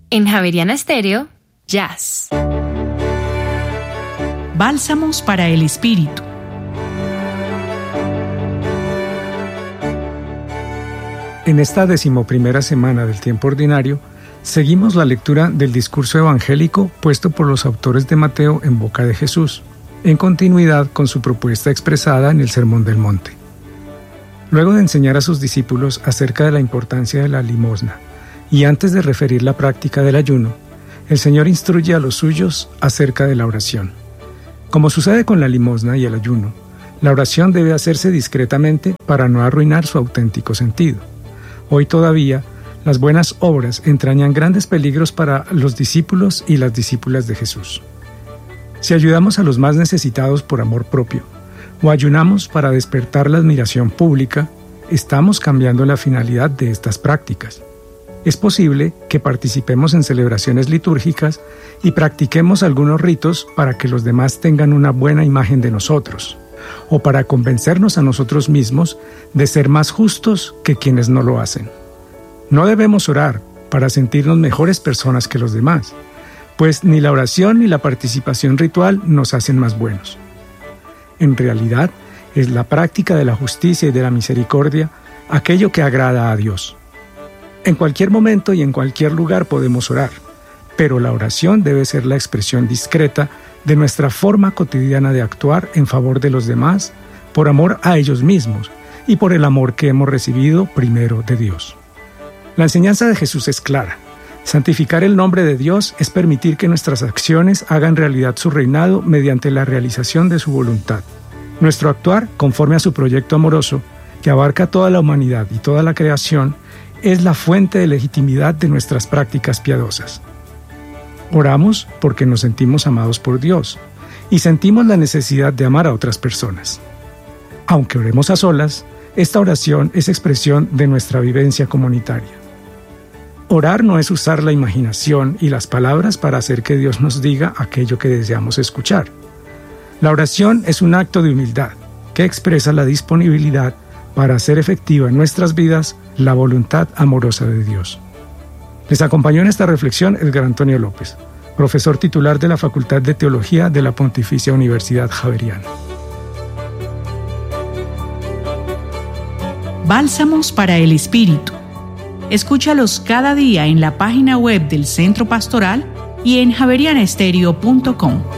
En Javeriana Estéreo, Jazz. Bálsamos para el espíritu. En esta 11ª semana del tiempo ordinario, seguimos la lectura del discurso evangélico puesto por los autores de Mateo en boca de Jesús, en continuidad con su propuesta expresada en el Sermón del Monte. Luego de enseñar a sus discípulos acerca de la importancia de la limosna, y antes de referir la práctica del ayuno, el Señor instruye a los suyos acerca de la oración. Como sucede con la limosna y el ayuno, la oración debe hacerse discretamente para no arruinar su auténtico sentido. Hoy todavía, las buenas obras entrañan grandes peligros para los discípulos y las discípulas de Jesús. Si ayudamos a los más necesitados por amor propio, o ayunamos para despertar la admiración pública, estamos cambiando la finalidad de estas prácticas. Es posible que participemos en celebraciones litúrgicas y practiquemos algunos ritos para que los demás tengan una buena imagen de nosotros, o para convencernos a nosotros mismos de ser más justos que quienes no lo hacen. No debemos orar para sentirnos mejores personas que los demás, pues ni la oración ni la participación ritual nos hacen más buenos. En realidad, es la práctica de la justicia y de la misericordia aquello que agrada a Dios. En cualquier momento y en cualquier lugar podemos orar, pero la oración debe ser la expresión discreta de nuestra forma cotidiana de actuar en favor de los demás, por amor a ellos mismos y por el amor que hemos recibido primero de Dios. La enseñanza de Jesús es clara. Santificar el nombre de Dios es permitir que nuestras acciones hagan realidad su reinado mediante la realización de su voluntad. Nuestro actuar, conforme a su proyecto amoroso, que abarca toda la humanidad y toda la creación, es la fuente de legitimidad de nuestras prácticas piadosas. Oramos porque nos sentimos amados por Dios y sentimos la necesidad de amar a otras personas. Aunque oremos a solas, esta oración es expresión de nuestra vivencia comunitaria. Orar no es usar la imaginación y las palabras para hacer que Dios nos diga aquello que deseamos escuchar. La oración es un acto de humildad que expresa la disponibilidad para hacer efectiva en nuestras vidas la voluntad amorosa de Dios. Les acompañó en esta reflexión Edgar Antonio López, profesor titular de la Facultad de Teología de la Pontificia Universidad Javeriana. Bálsamos para el espíritu. Escúchalos cada día en la página web del Centro Pastoral y en javerianaestereo.com.